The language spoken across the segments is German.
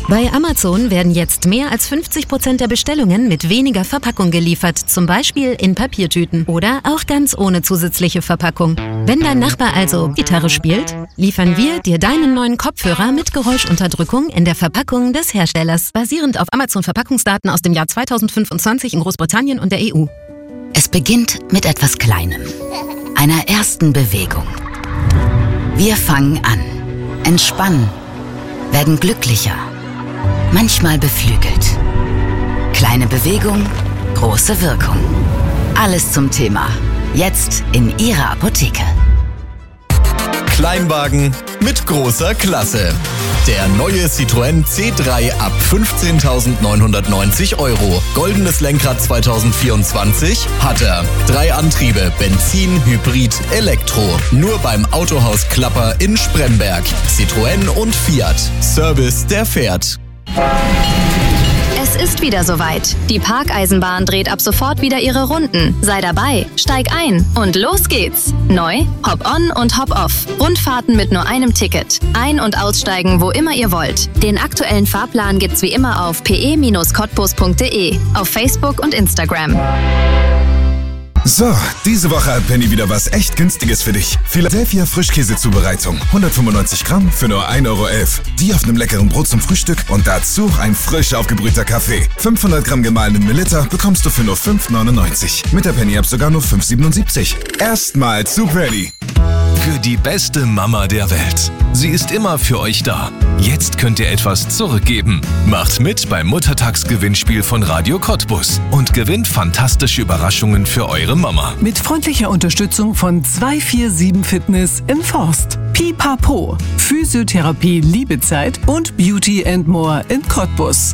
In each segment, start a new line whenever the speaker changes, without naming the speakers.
Bei Amazon werden jetzt mehr als 50% der Bestellungen mit weniger Verpackung geliefert, zum Beispiel in Papiertüten oder auch ganz ohne zusätzliche Verpackung. Wenn dein Nachbar also Gitarre spielt, liefern wir dir deinen neuen Kopfhörer mit Geräuschunterdrückung in der Verpackung des Herstellers, basierend auf Amazon-Verpackungsdaten aus dem Jahr 2025 in Großbritannien und der EU.
Es beginnt mit etwas Kleinem, einer ersten Bewegung. Wir fangen an, entspannen, werden glücklicher. Manchmal beflügelt. Kleine Bewegung, große Wirkung. Alles zum Thema. Jetzt in Ihrer Apotheke.
Kleinwagen mit großer Klasse. Der neue Citroën C3 ab 15.990 €. Goldenes Lenkrad 2024 hat er. 3 Antriebe, Benzin, Hybrid, Elektro. Nur beim Autohaus Klapper in Spremberg. Citroën und Fiat. Service, der fährt.
Es ist wieder soweit. Die Parkeisenbahn dreht ab sofort wieder ihre Runden. Sei dabei, steig ein und los geht's. Neu, Hop-on und Hop-off. Rundfahrten mit nur einem Ticket. Ein- und aussteigen, wo immer ihr wollt. Den aktuellen Fahrplan gibt's wie immer auf pe-cottbus.de, auf Facebook und Instagram.
So, diese Woche hat Penny wieder was echt Günstiges für dich. Philadelphia Frischkäsezubereitung. 195 Gramm für nur 1,11 €. Die auf einem leckeren Brot zum Frühstück und dazu ein frisch aufgebrühter Kaffee. 500 Gramm gemahlenen Melitta bekommst du für nur 5,99 €. Mit der Penny-App sogar nur 5,77 €. Erstmal zu Penny.
Für die beste Mama der Welt. Sie ist immer für euch da. Jetzt könnt ihr etwas zurückgeben. Macht mit beim Muttertagsgewinnspiel von Radio Cottbus und gewinnt fantastische Überraschungen für eure Mama.
Mit freundlicher Unterstützung von 247 Fitness im Forst. Pipapo, Physiotherapie Liebezeit und Beauty and More in Cottbus.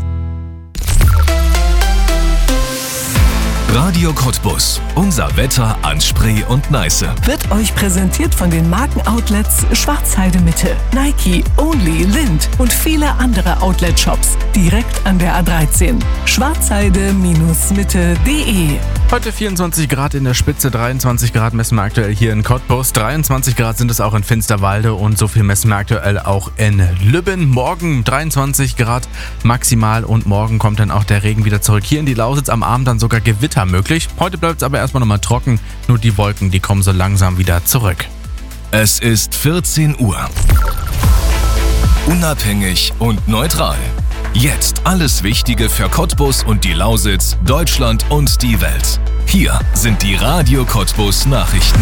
Radio Cottbus. Unser Wetter an Spree und Neiße.
Wird euch präsentiert von den Markenoutlets Schwarzheide Mitte, Nike, Only, Lind und viele andere Outlet-Shops direkt an der A13. Schwarzheide-mitte.de.
Heute 24 Grad in der Spitze, 23 Grad messen wir aktuell hier in Cottbus, 23 Grad sind es auch in Finsterwalde und so viel messen wir aktuell auch in Lübben. Morgen 23 Grad maximal und morgen kommt dann auch der Regen wieder zurück. Hier in die Lausitz, am Abend dann sogar Gewitter möglich. Heute bleibt es aber erstmal nochmal trocken, nur die Wolken, die kommen so langsam wieder zurück.
Es ist 14 Uhr. Unabhängig und neutral. Jetzt alles Wichtige für Cottbus und die Lausitz, Deutschland und die Welt. Hier sind die Radio Cottbus Nachrichten.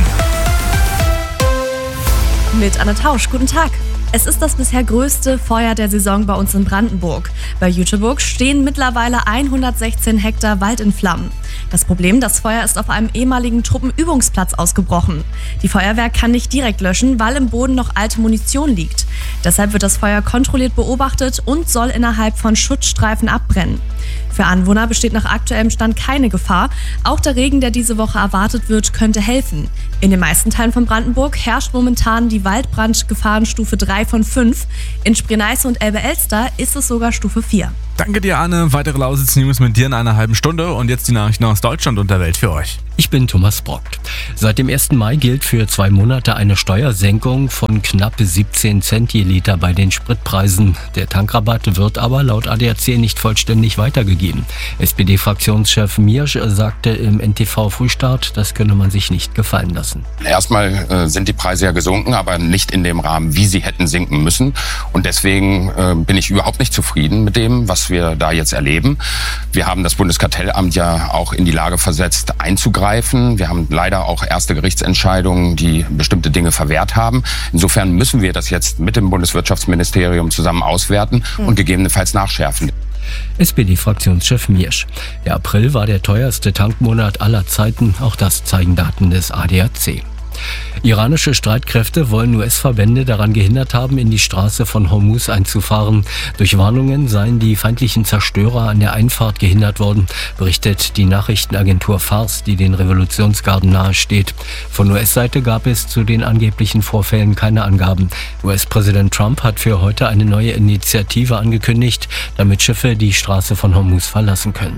Mit Anne Tausch, guten Tag. Es ist das bisher größte Feuer der Saison bei uns in Brandenburg. Bei Jüteburg stehen mittlerweile 116 Hektar Wald in Flammen. Das Problem, das Feuer ist auf einem ehemaligen Truppenübungsplatz ausgebrochen. Die Feuerwehr kann nicht direkt löschen, weil im Boden noch alte Munition liegt. Deshalb wird das Feuer kontrolliert beobachtet und soll innerhalb von Schutzstreifen abbrennen. Für Anwohner besteht nach aktuellem Stand keine Gefahr. Auch der Regen, der diese Woche erwartet wird, könnte helfen. In den meisten Teilen von Brandenburg herrscht momentan die Waldbrandgefahrenstufe 3 von 5. In Spree-Neiße und Elbe-Elster ist es sogar Stufe 4.
Danke dir, Anne. Weitere Lausitz-News mit dir in einer halben Stunde und jetzt die Nachrichten aus Deutschland und der Welt für euch.
Ich bin Thomas Brock. Seit dem 1. Mai gilt für 2 Monate eine Steuersenkung von knapp 17 Cent je Liter bei den Spritpreisen. Der Tankrabatt wird aber laut ADAC nicht vollständig weitergegeben. SPD-Fraktionschef Miersch sagte im NTV Frühstart, das könne man sich nicht gefallen lassen.
Erstmal sind die Preise ja gesunken, aber nicht in dem Rahmen, wie sie hätten sinken müssen. Und deswegen bin ich überhaupt nicht zufrieden mit dem, was wir da jetzt erleben. Wir haben das Bundeskartellamt ja auch in die Lage versetzt, einzugreifen. Wir haben leider auch erste Gerichtsentscheidungen, die bestimmte Dinge verwehrt haben. Insofern müssen wir das jetzt mit dem Bundeswirtschaftsministerium zusammen auswerten und gegebenenfalls nachschärfen.
SPD-Fraktionschef Miersch. Der April war der teuerste Tankmonat aller Zeiten, auch das zeigen Daten des ADAC. Iranische Streitkräfte wollen US-Verbände daran gehindert haben, in die Straße von Hormuz einzufahren. Durch Warnungen seien die feindlichen Zerstörer an der Einfahrt gehindert worden, berichtet die Nachrichtenagentur Fars, die den Revolutionsgarden nahesteht. Von US-Seite gab es zu den angeblichen Vorfällen keine Angaben. US-Präsident Trump hat für heute eine neue Initiative angekündigt, damit Schiffe die Straße von Hormuz verlassen können.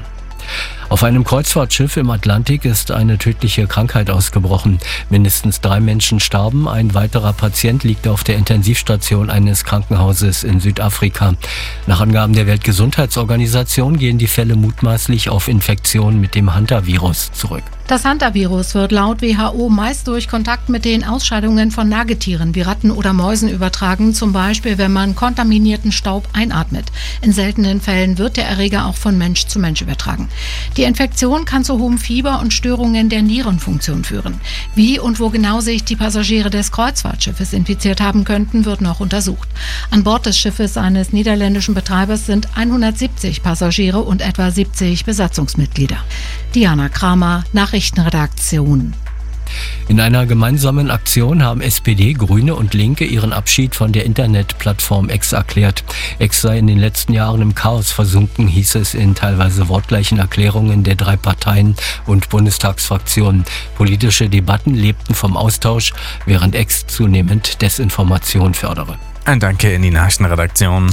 Auf einem Kreuzfahrtschiff im Atlantik ist eine tödliche Krankheit ausgebrochen. Mindestens 3 Menschen starben, ein weiterer Patient liegt auf der Intensivstation eines Krankenhauses in Südafrika. Nach Angaben der Weltgesundheitsorganisation gehen die Fälle mutmaßlich auf Infektionen mit dem Hantavirus zurück.
Das Hantavirus wird laut WHO meist durch Kontakt mit den Ausscheidungen von Nagetieren wie Ratten oder Mäusen übertragen, zum Beispiel wenn man kontaminierten Staub einatmet. In seltenen Fällen wird der Erreger auch von Mensch zu Mensch übertragen. Die Infektion kann zu hohem Fieber und Störungen der Nierenfunktion führen. Wie und wo genau sich die Passagiere des Kreuzfahrtschiffes infiziert haben könnten, wird noch untersucht. An Bord des Schiffes eines niederländischen Betreibers sind 170 Passagiere und etwa 70 Besatzungsmitglieder. Diana Kramer, Nachrichtenredaktion.
In einer gemeinsamen Aktion haben SPD, Grüne und Linke ihren Abschied von der Internetplattform X erklärt. X sei in den letzten Jahren im Chaos versunken, hieß es in teilweise wortgleichen Erklärungen der 3 Parteien und Bundestagsfraktionen. Politische Debatten lebten vom Austausch, während X zunehmend Desinformation fördere.
Ein Danke in die Nachrichtenredaktion.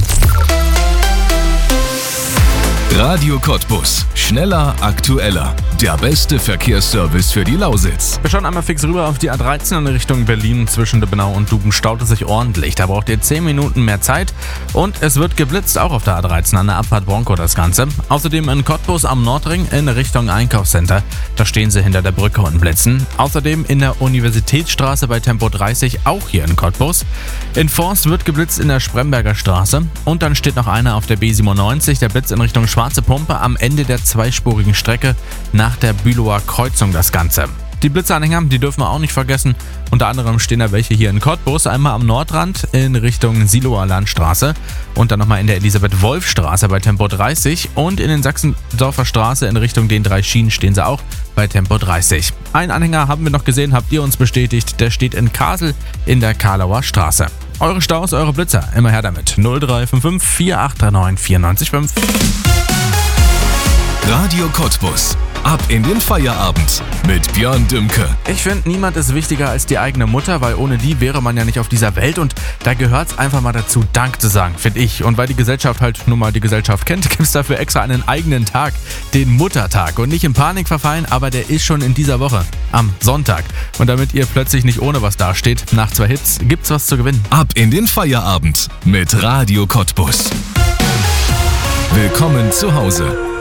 Radio Cottbus. Schneller, aktueller. Der beste Verkehrsservice für die Lausitz.
Wir schauen einmal fix rüber auf die A13 in Richtung Berlin. Zwischen Döbenau und Duben staut es sich ordentlich. Da braucht ihr 10 Minuten mehr Zeit. Und es wird geblitzt, auch auf der A13 an der Abfahrt Bronco das Ganze. Außerdem in Cottbus am Nordring in Richtung Einkaufscenter. Da stehen sie hinter der Brücke und blitzen. Außerdem in der Universitätsstraße bei Tempo 30, auch hier in Cottbus. In Forst wird geblitzt in der Spremberger Straße. Und dann steht noch einer auf der B97, der Blitz in Richtung Schwarze Pumpe am Ende der zweispurigen Strecke nach der Bülower Kreuzung das Ganze. Die Blitzanhänger, die dürfen wir auch nicht vergessen. Unter anderem stehen da welche hier in Cottbus, einmal am Nordrand in Richtung Siloer Landstraße und dann nochmal in der Elisabeth-Wolf-Straße bei Tempo 30 und in den Sachsendorfer Straße in Richtung den 3 Schienen stehen sie auch bei Tempo 30. Einen Anhänger haben wir noch gesehen, habt ihr uns bestätigt, der steht in Kassel in der Karlauer Straße. Eure Staus, eure Blitzer, immer her damit. 0355 4839 945.
Radio Cottbus. Ab in den Feierabend mit Björn Dümke.
Ich finde, niemand ist wichtiger als die eigene Mutter, weil ohne die wäre man ja nicht auf dieser Welt und da gehört es einfach mal dazu, Dank zu sagen, finde ich. Und weil die Gesellschaft halt nun mal die Gesellschaft kennt, gibt es dafür extra einen eigenen Tag, den Muttertag. Und nicht in Panik verfallen, aber der ist schon in dieser Woche, am Sonntag. Und damit ihr plötzlich nicht ohne was dasteht, nach 2 Hits gibt's was zu gewinnen.
Ab in den Feierabend mit Radio Cottbus. Willkommen zu Hause.